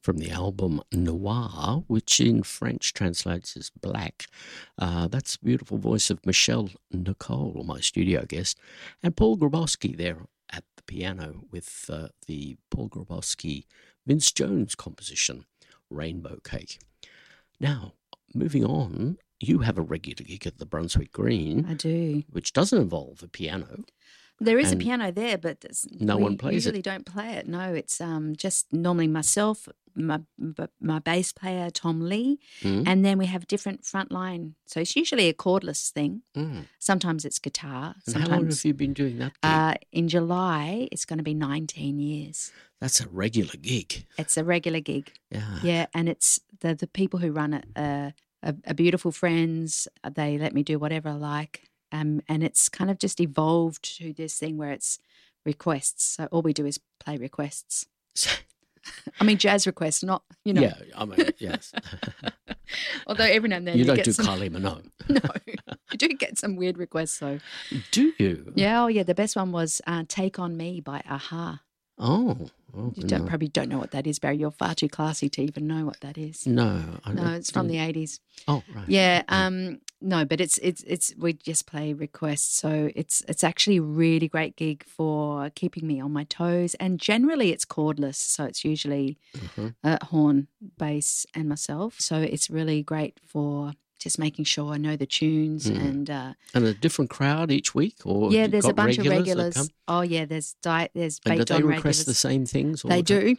from the album Noir, which in French translates as black. That's the beautiful voice of Michelle Nicole, my studio guest, and Paul Grabowski there at the piano with the Paul Grabowski Vince Jones composition, Rainbow Cake. Now, moving on, you have a regular gig at the Brunswick Green. I do. Which doesn't involve a piano. There is a piano there, but one plays usually don't play it. No, it's just normally myself, my bass player, Tom Lee, and then we have different front line. So it's usually a cordless thing. Sometimes it's guitar. And how long have you been doing that gig? In July, it's going to be 19 years. That's a regular gig. It's a regular gig. Yeah. Yeah, and it's the people who run it are beautiful friends. They let me do whatever I like. And it's kind of just evolved to this thing where it's requests. So all we do is play requests. I mean, jazz requests, not, Yeah, I mean, yes. Although every now and then you don't get do some... Kylie Minogue. No, you do get some weird requests though. Do you? Yeah, oh yeah. The best one was Take On Me by Aha. Oh. You probably don't know what that is, Barry. You're far too classy to even know what that is. No. No, it's from the 80s. Oh, right. Yeah, no, but it's we just play requests. So it's actually a really great gig for keeping me on my toes. And generally it's cordless, so it's usually horn, bass and myself. So it's really great for just making sure I know the tunes and a different crowd each week, or yeah, there's a bunch of regulars. Oh yeah, there's baked on regulars. And do they request the same things? They do.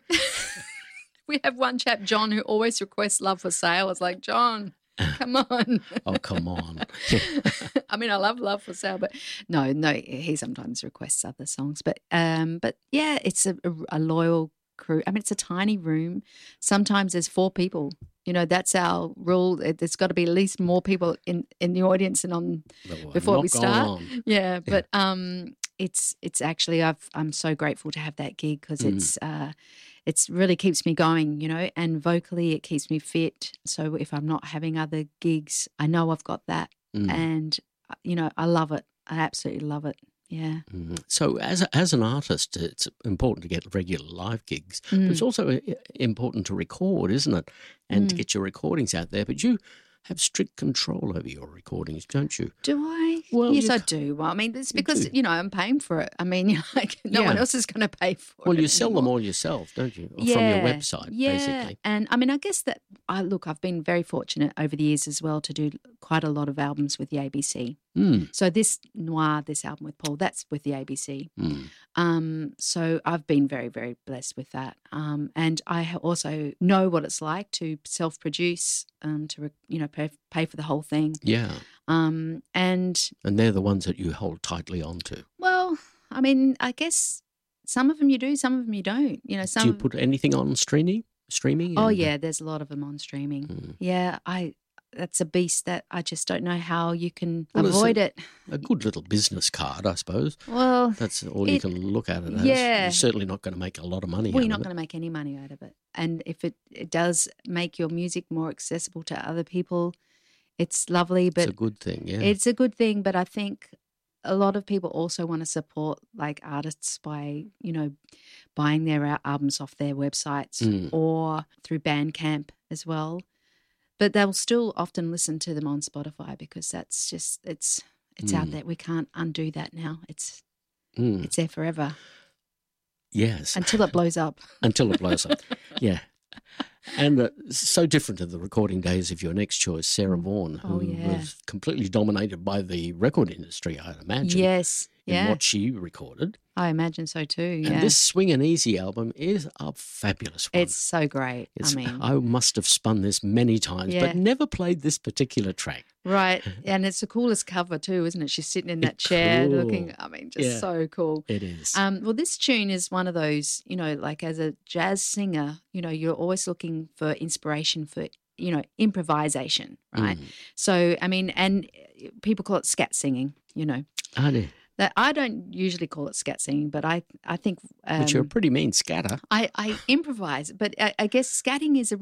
We have one chap, John, who always requests Love for Sale. I was like, John, come on. Oh, come on. I mean, I love Love for Sale, but no, he sometimes requests other songs. But yeah, it's a loyal crew. I mean, it's a tiny room. Sometimes there's 4 people. That's our rule. There's got to be at least more people in the audience and before we start. Yeah, but it's actually I'm so grateful to have that gig because it's really keeps me going, and vocally it keeps me fit. So if I'm not having other gigs, I know I've got that, and I love it. I absolutely love it. Yeah. So as an artist, it's important to get regular live gigs, but it's also important to record, isn't it? And to get your recordings out there. But you have strict control over your recordings, don't you? Do I? Well, yes, I do. Well, I mean, it's because, I'm paying for it. I mean, no one else is going to pay for it. Well, you sell them all yourself, don't you? From your website, basically. And I mean, I guess that, I've been very fortunate over the years as well to do quite a lot of albums with the ABC. So this album with Paul, that's with the ABC. So I've been very, very blessed with that. And I also know what it's like to self-produce, to pay for the whole thing. Yeah. And they're the ones that you hold tightly onto. Well, I mean, I guess some of them you do, some of them you don't. Do you put anything on streaming? Oh yeah, there's a lot of them on streaming. Yeah, that's a beast that I just don't know how you can avoid it. A good little business card, I suppose. Well, that's all you can look at it as. Yeah. You're certainly not going to make a lot of money out of it. Well, you're not going to make any money out of it. And if it does make your music more accessible to other people, it's lovely. But it's a good thing, yeah. It's a good thing, but I think a lot of people also want to support like artists by, buying their albums off their websites or through Bandcamp as well. But they'll still often listen to them on Spotify because that's just it's out there. We can't undo that now. It's there forever. Yes. Until it blows up. Until it blows up. Yeah. And so different to the recording days of your next choice, Sarah Vaughan, who was completely dominated by the record industry, I'd imagine. Yes. In what she recorded. I imagine so too, yeah. And this Swing and Easy album is a fabulous one. It's so great. I must have spun this many times, but never played this particular track. Right. And it's the coolest cover too, isn't it? She's sitting in that chair looking, just so cool. It is. Well, this tune is one of those, like as a jazz singer, you're always looking for inspiration for, improvisation, right? So, I mean, and people call it scat singing, I do. That I don't usually call it scat singing, but I think. But you're a pretty mean scatter. I improvise, but I guess scatting is a